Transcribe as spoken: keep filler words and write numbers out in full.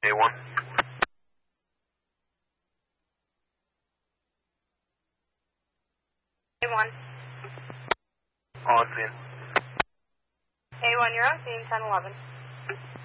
A one. A one. On scene. A one, you're on scene, ten eleven.